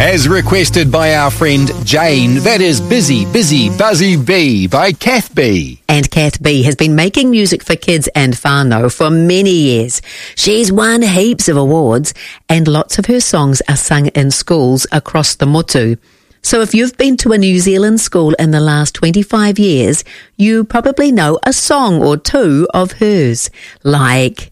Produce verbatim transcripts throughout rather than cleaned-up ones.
As requested by our friend Jane, that is Busy, Busy, Buzzy Bee by Kath B. And Kath B has been making music for kids and whānau for many years. She's won heaps of awards, and lots of her songs are sung in schools across the motu. So if you've been to a New Zealand school in the last twenty-five years, you probably know a song or two of hers, like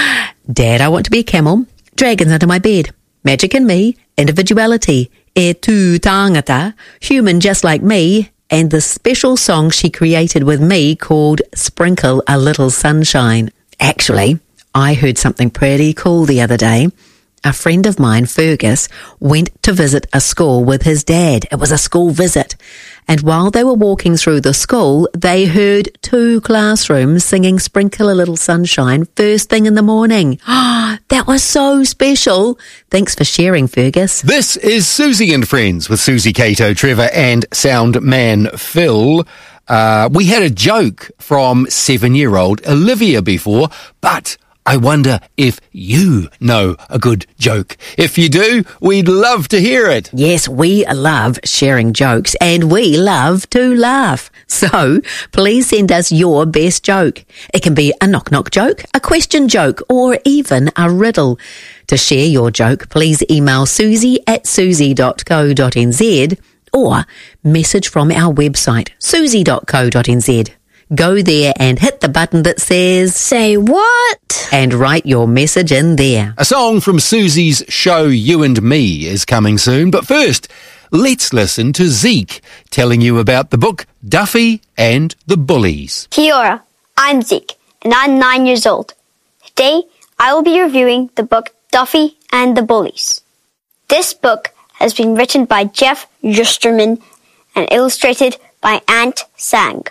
Dad, I Want to Be a Camel, Dragons Under My Bed, Magic in Me, Individuality, E Tu Tangata, Human Just Like Me, and the special song she created with me called Sprinkle a Little Sunshine. Actually, I heard something pretty cool the other day. A friend of mine, Fergus, went to visit a school with his dad. It was a school visit. And while they were walking through the school, they heard two classrooms singing Sprinkle a Little Sunshine first thing in the morning. Oh, that was so special. Thanks for sharing, Fergus. This is Susie and Friends with Susie Cato, Trevor and sound man Phil. Uh, we had a joke from seven-year-old Olivia before, but I wonder if you know a good joke. If you do, we'd love to hear it. Yes, we love sharing jokes and we love to laugh. So please send us your best joke. It can be a knock-knock joke, a question joke, or even a riddle. To share your joke, please email susie at susie dot co dot n z or message from our website, susie dot co dot n z. Go there and hit the button that says Say What? And write your message in there. A song from Susie's show You and Me is coming soon, but first, let's listen to Zeke telling you about the book Duffy and the Bullies. Kia ora, I'm Zeke, and I'm nine years old. Today, I will be reviewing the book Duffy and the Bullies. This book has been written by Jeff Justerman and illustrated by Ant Sang.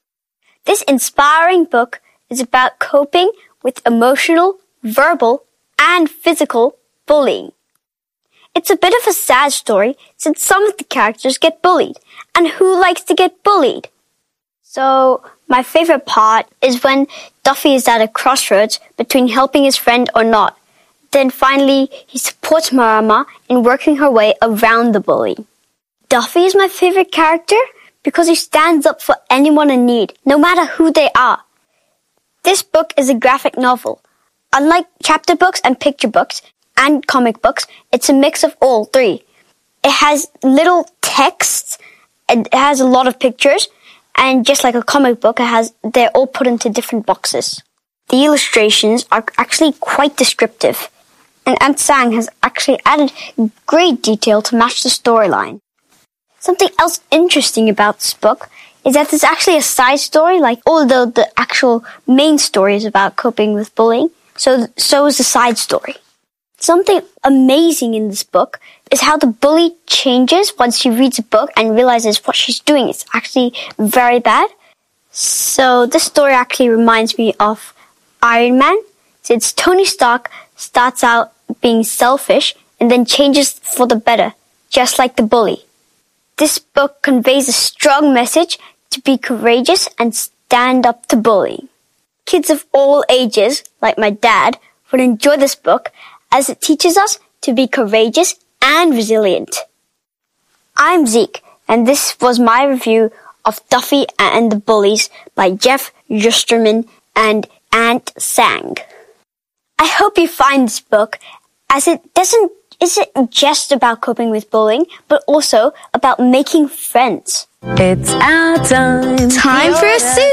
This inspiring book is about coping with emotional, verbal, and physical bullying. It's a bit of a sad story since some of the characters get bullied, and who likes to get bullied? So, my favorite part is when Duffy is at a crossroads between helping his friend or not. Then finally, he supports Marama in working her way around the bully. Duffy is my favorite character because he stands up for anyone in need, no matter who they are. This book is a graphic novel. Unlike chapter books and picture books and comic books, it's a mix of all three. It has little texts, and it has a lot of pictures, and just like a comic book, it has they're all put into different boxes. The illustrations are actually quite descriptive, and Ant Sang has actually added great detail to match the storyline. Something else interesting about this book is that there's actually a side story, like although the actual main story is about coping with bullying, so so is the side story. Something amazing in this book is how the bully changes once she reads a book and realizes what she's doing is actually very bad. So this story actually reminds me of Iron Man, since Tony Stark starts out being selfish and then changes for the better, just like the bully. This book conveys a strong message to be courageous and stand up to bullying. Kids of all ages, like my dad, would enjoy this book as it teaches us to be courageous and resilient. I'm Zeke, and this was my review of Duffy and the Bullies by Jeff Justerman and Ant Sang. I hope you find this book, as it doesn't isn't just about coping with bullying, but also about making friends. It's our time. Time for a Susie